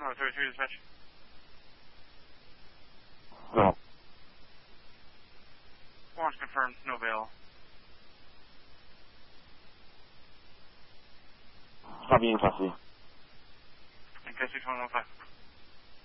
32 dispatch. Go ahead. Warrants confirmed, no bail. I'll be in custody. In custody 2115.